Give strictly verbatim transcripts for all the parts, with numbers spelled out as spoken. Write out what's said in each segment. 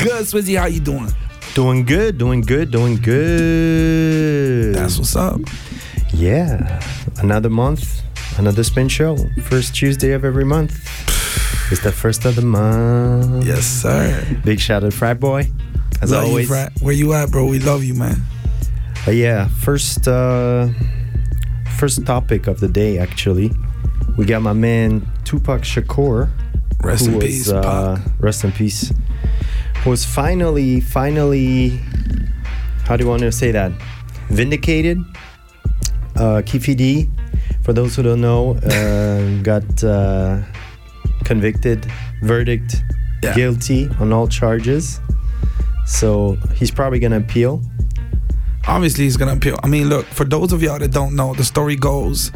good, Swizzy? How you doing? Doing good, doing good, doing good. That's what's up. Yeah. Another month, another spin show. First Tuesday of every month. It's the first of the month. Yes, sir. Big shout out to Frat Boy, as love always. You, Frat. Where you at, bro? We love you, man. But yeah, first uh, first topic of the day, actually. We got my man Tupac Shakur. Rest who in was, peace, uh, Pac. Rest in peace. Was finally, finally, how do you want to say that? Vindicated. Uh, Keffe D, for those who don't know, uh, got uh, convicted, verdict, Yeah. guilty on all charges. So he's probably going to appeal. Obviously, he's going to appeal. I mean, look, for those of y'all that don't know, the story goes,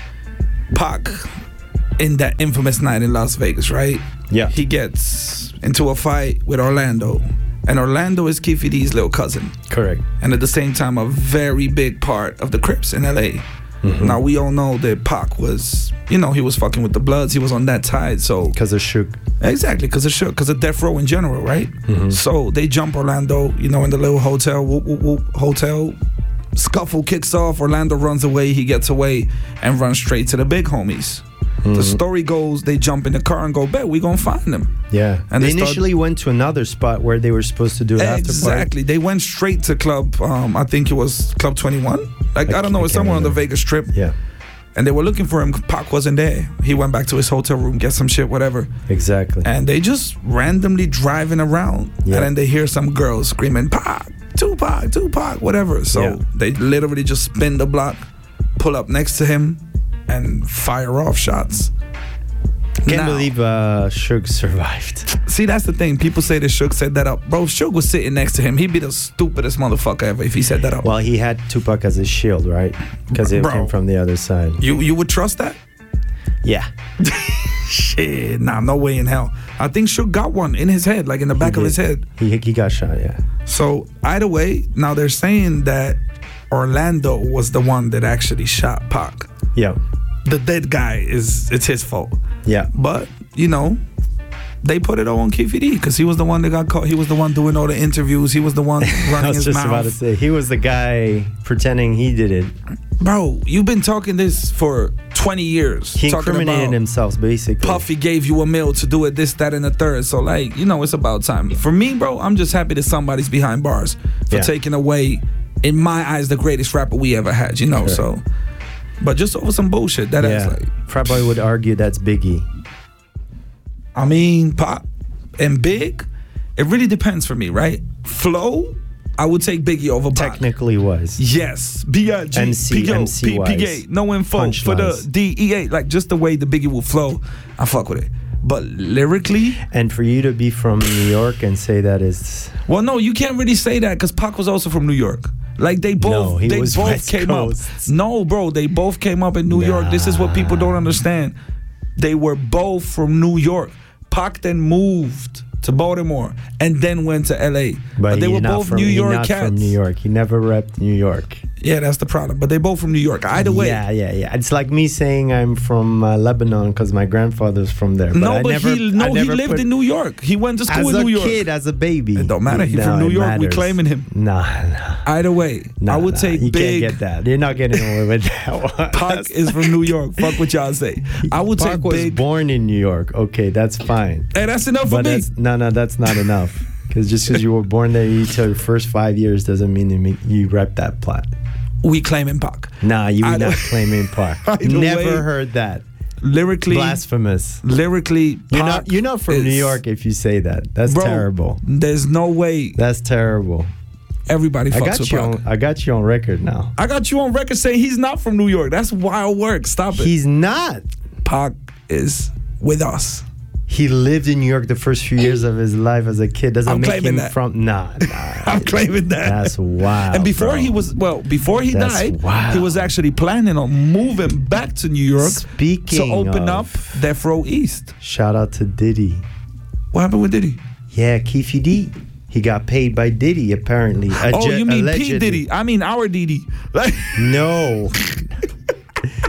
Pac, in that infamous night in Las Vegas, right? Yeah. He gets into a fight with Orlando. And Orlando is Keffe D's little cousin. Correct. And at the same time, a very big part of the Crips in L A. Mm-hmm. Now, we all know that Pac was, you know, he was fucking with the Bloods. He was on that side, so... Because of Shook. Exactly, because of Shook, because of Death Row in general, right? Mm-hmm. So they jump Orlando, you know, in the little hotel, whoop, whoop, whoop, hotel. Scuffle kicks off, Orlando runs away, he gets away, and runs straight to the big homies. Mm-hmm. The story goes, they jump in the car and go, bet, we gonna find them. Yeah. And they, they initially start, went to another spot where they were supposed to do an after party. Exactly. They went straight to club, um, I think it was Club twenty-one. Like, I, I don't know, I it's somewhere on the remember. Vegas Strip. Yeah. And they were looking for him. Pac wasn't there. He went back to his hotel room, get some shit, whatever. Exactly. And they just randomly driving around. Yeah. And then they hear some girls screaming, Pac, Tupac, Tupac, whatever. So Yeah. they literally just spin the block, pull up next to him, and fire off shots. Can't Now, believe uh, Suge survived. See, that's the thing. People say that Suge set that up. Bro, Suge was sitting next to him. He'd be the stupidest motherfucker ever if he set that up. Well, he had Tupac as his shield, right? Because it Bro. came from the other side. You you would trust that? Yeah. Shit, nah, no way in hell. I think Suge got one in his head, like in the back He of his did. head. He he got shot, yeah. So either way, now they're saying that Orlando was the one that actually shot Pac. Yeah. The dead guy is it's his fault. Yeah. But you know, they put it all on Keffe D because he was the one that got caught. He was the one doing all the interviews. He was the one running I was his just mouth. about to say, he was the guy pretending he did it. Bro, you've been talking this for twenty years. He talking incriminated about himself, basically. Puffy gave you a meal to do it, this, that, and the third. So, like, you know, it's about time. For me, bro, I'm just happy that somebody's behind bars for Yeah. taking away, in my eyes, the greatest rapper we ever had, you know, Sure. so. But just over some bullshit, that Yeah. is like. Frat Boy would argue that's Biggie. I mean, Pop and Big, it really depends for me, right? Flow, I would take Biggie over Pac. Technically was. Yes, B I G, M C, P O, M C P wise. P A, no info for the Punchlines. D E A. Like, just the way the Biggie will flow, I fuck with it. But lyrically, And for you to be from New York and say that is... well, no, you can't really say that because Pac was also from New York. Like, they both, No, he they was both West came Coast. up. No, bro, they both came up in New York. This is what people don't understand. They were both from New York. Pac then moved to Baltimore and then went to L A. But, But, they he's were not both from, New he's York not cats. from New York. He never repped New York. Yeah, that's the problem. But they both from New York. Either way. Yeah, yeah, yeah. It's like me saying I'm from uh, Lebanon because my grandfather's from there. But No, I but never, he I no, he never lived put- in New York. He went to school As in a New York. kid, as a baby. It don't matter. He No, from New it York. We matters. claiming him. Nah, nah. Either way, Nah, I would nah. take You Big. can't get that. You're not getting away with that one. Pac is from New York. Fuck what y'all say. I would Pac take was Big. born in New York. Okay, that's fine. Hey, that's enough for But me. that's, no, no, that's not enough. Because just because you were born there, you till your first five years doesn't mean you, make, you rep that plot. We claiming Pac. Nah, you were Either- not claiming Pac. Either Never way, heard that. Lyrically, Blasphemous. lyrically, You're Pac not. You're not from is- New York if you say that. That's Bro, terrible. There's no way That's terrible. everybody I fucks got with you Pac. on. I got you on record now. I got you on record saying he's not from New York. That's wild work. Stop it. He's not. Pac is with us. He lived in New York the first few years of his life as a kid. Doesn't I'm make claiming him that. from. Nah, nah. I'm claiming that. That's wild. And before bro. he was, well, before he That's died, wild. he was actually planning on moving back to New York Speaking to open of, up Death Row East. Shout out to Diddy. What happened with Diddy? Yeah, Keffe D. He got paid by Diddy apparently. Oh, Alge- you mean allegedly. P Diddy? I mean our Diddy. Like, No. P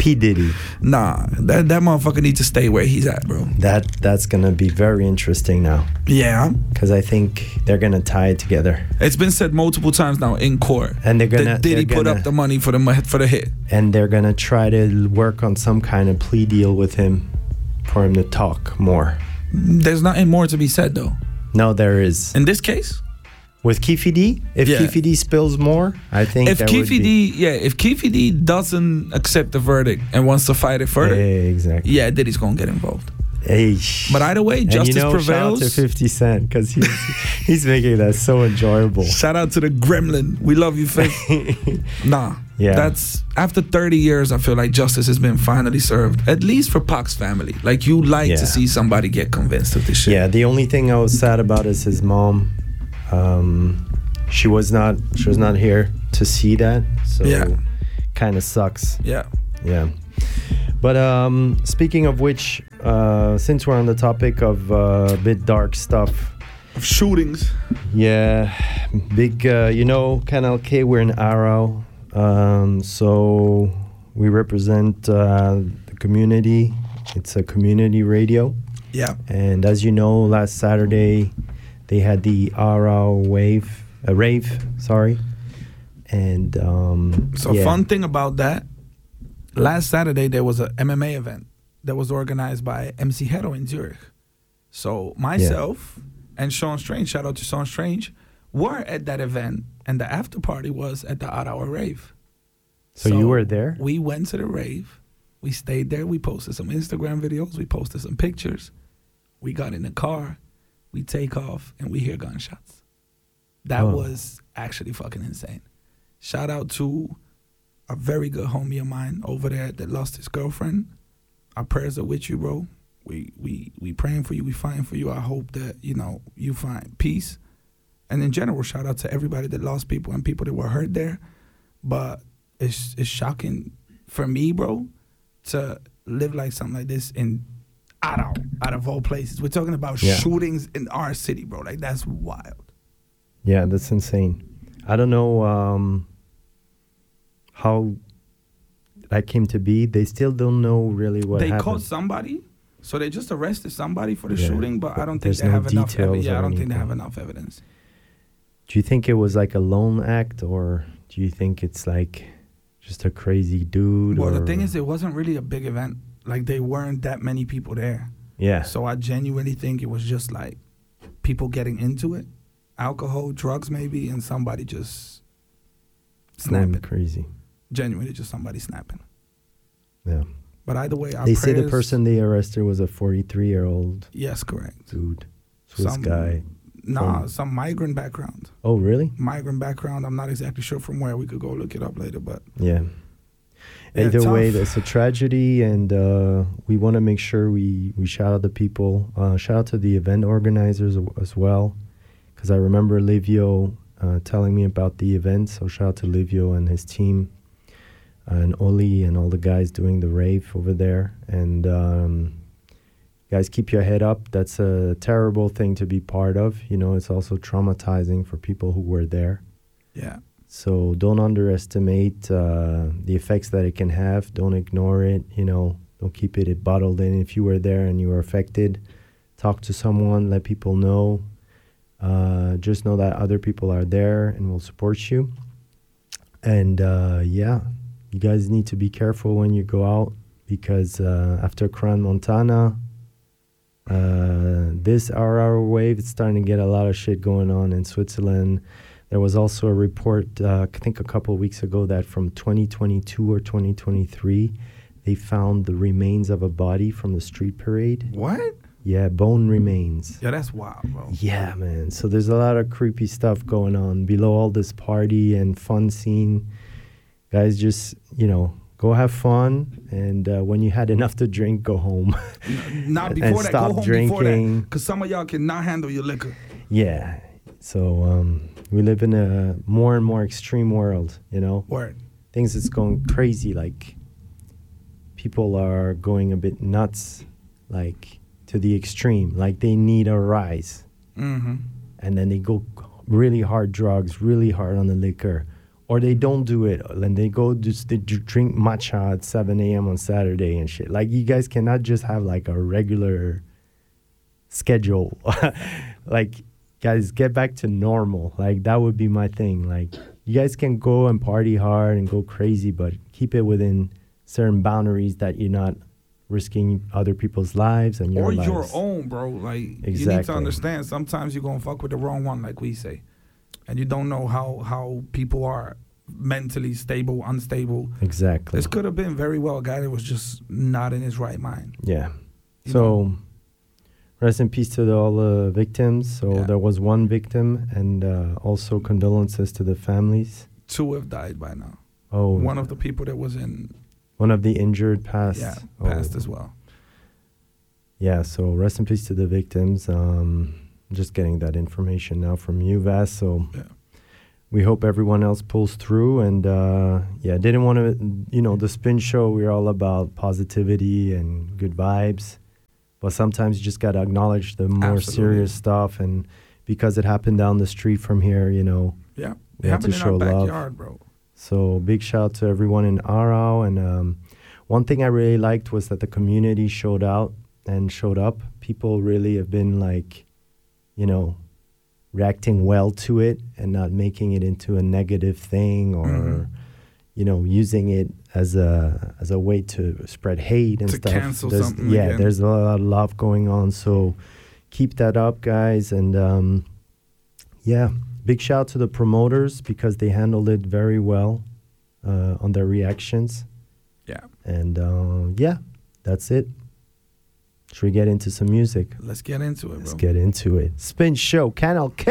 P Diddy. Nah, that that motherfucker needs to stay where he's at, bro. That that's gonna be very interesting now. Yeah, because I think they're gonna tie it together. It's been said multiple times now in court, and they're gonna that Diddy they're put gonna, up the money for the for the hit, and they're gonna try to work on some kind of plea deal with him for him to talk more. There's nothing more to be said though. No, there is. In this case. With Keffe D, if yeah. Keffe D spills more, I think if Keffe D, yeah, if Keffe D doesn't accept the verdict and wants to fight it further, hey, exactly, yeah, Diddy's gonna get involved. Hey. But either way, and justice you know, prevails. Shout out to fifty Cent because he's he's making that so enjoyable. Shout out to the Gremlin. We love you, fifty. Nah, yeah, that's after thirty years. I feel like justice has been finally served, at least for Pac's family. Like you like yeah. to see somebody get convinced of this shit. Yeah, the only thing I was sad about is his mom. Um, She was not. She was not here to see that. So, yeah. kind of sucks. Yeah. Yeah. But um, speaking of which, uh, since we're on the topic of uh, a bit dark stuff, of shootings. Yeah, big. Uh, you know, Canal K. We're in Arrow, um, so we represent uh, the community. It's a community radio. Yeah. And as you know, last Saturday they had the Arrow Wave. A rave, sorry, and um, so yeah. fun thing about that. Last Saturday there was a M M A event that was organized by M C Hero in Zurich. So myself yeah. and Sean Strange, shout out to Sean Strange, were at that event, and the after party was at the Odd Hour Rave. So, so you were there? We went to the rave. We stayed there. We posted some Instagram videos. We posted some pictures. We got in the car. We take off, and we hear gunshots. That oh. was actually fucking insane. Shout out to a very good homie of mine over there that lost his girlfriend. Our prayers are with you, bro. We we we praying for you. We fighting for you. I hope that, you know, you find peace. And in general, shout out to everybody that lost people and people that were hurt there. But it's it's shocking for me, bro, to live like something like this in out of, out of all places. We're talking about yeah. shootings in our city, bro. Like, that's wild. Yeah, that's insane. I don't know um, how that came to be. They still don't know really what they happened. They caught somebody, so they just arrested somebody for the yeah, shooting, but, but I don't think they no have enough evidence. Yeah, I don't anything. think they have enough evidence. Do you think it was like a lone act, or do you think it's like just a crazy dude? Well, or? the thing is, it wasn't really a big event. Like, they weren't that many people there. Yeah. So I genuinely think it was just like people getting into it. Alcohol, drugs maybe, and somebody just snapping. Crazy. Genuinely just somebody snapping. Yeah. But either way, our They prayers, say the person they arrested was a forty-three-year-old. Yes, correct. Dude. Swiss some, guy. Nah, from, some migrant background. Oh, really? Migrant background. I'm not exactly sure from where. We could go look it up later, but... Yeah. Yeah, Either tough. way, that's a tragedy, and uh, we want to make sure we, we shout out the people. Uh, shout out to the event organizers as well, because I remember Livio uh, telling me about the event, so shout out to Livio and his team, and Oli and all the guys doing the rave over there. And um, guys, keep your head up. That's a terrible thing to be part of. You know, it's also traumatizing for people who were there. Yeah. So don't underestimate uh, the effects that it can have. Don't ignore it. You know, don't keep it bottled in. If you were there and you were affected, talk to someone. Let people know. Uh, just know that other people are there and will support you. And uh, yeah, you guys need to be careful when you go out, because uh, after Crans-Montana, uh, this R R wave, it's starting to get a lot of shit going on in Switzerland. There was also a report, uh, I think a couple of weeks ago, that from twenty twenty-two or twenty twenty-three, they found the remains of a body from the street parade. What? Yeah, bone remains. Yeah, that's wild, bro. Yeah, man. So there's a lot of creepy stuff going on below all this party and fun scene. Guys, just, you know, go have fun. And uh, when you had enough to drink, go home. Not before and that. Stop go home drinking. Before that. Because some of y'all cannot handle your liquor. Yeah. So um, we live in a more and more extreme world, you know. Word. Things is going crazy. Like, people are going a bit nuts, like, to the extreme. Like, they need a rise. Mm-hmm. And then they go really hard drugs, really hard on the liquor, or they don't do it, and they go just they dr- drink matcha at seven a.m. on Saturday and shit. Like, you guys cannot just have like a regular schedule. Like, guys, get back to normal. Like, that would be my thing. Like, you guys can go and party hard and go crazy, but keep it within certain boundaries that you're not risking other people's lives and your or lives. your own, bro. Like, you need to Exactly. understand. Sometimes you're gonna fuck with the wrong one, like we say, and you don't know how how people are mentally stable, unstable. Exactly. This could have been very well a guy that was just not in his right mind. Yeah. You So, know? rest in peace to the, all the victims. So Yeah. there was one victim, and uh, also condolences to the families. Two have died by now. Oh, One of the people that was in, one of the injured passed. yeah, Oh. passed as well. Yeah, so rest in peace to the victims. Um, just getting that information now from you, Vas. So Yeah. we hope everyone else pulls through. And uh, yeah, didn't want to, you know, the Spin Show, we're all about positivity and good vibes. But sometimes you just got to acknowledge the more Absolutely. serious stuff. And because it happened down the street from here, you know, Yeah, we it had to happened in show our love. backyard, bro. So big shout out to everyone in Arau. And um, one thing I really liked was that the community showed out and showed up. People really have been like, you know, reacting well to it and not making it into a negative thing or, Mhm. you know, using it as a as a way to spread hate and To stuff. cancel There's- something Yeah, again. there's a lot of love going on. So keep that up, guys. And um, yeah, big shout out to the promoters because they handled it very well uh, on their reactions. Yeah, And uh, yeah, that's it. Should we get into some music? let's get into it, Let's bro. get into it. Spin Show, Canal K.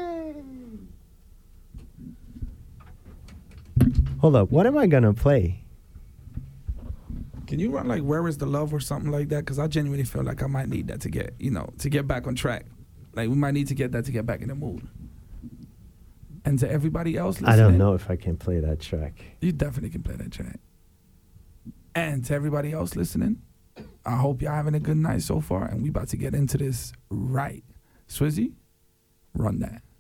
Hold up, what am I gonna play? Can you run like "Where Is the Love" or something like that? Because I genuinely feel like I might need that to get, you know, to get back on track. Like, we might need to get that to get back in the mood. And to everybody else listening, I don't know if I can play that track. You definitely can play that track. And to everybody else listening, I hope y'all having a good night so far, and we about to get into this right. Swizzy, run that.